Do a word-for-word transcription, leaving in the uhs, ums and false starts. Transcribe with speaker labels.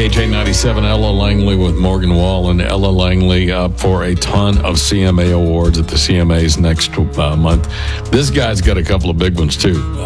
Speaker 1: K J ninety-seven, Ella Langley with Morgan Wall, and Ella Langley up for a ton of C M A awards at the C M As next uh, month. This guy's got a couple of big ones, too.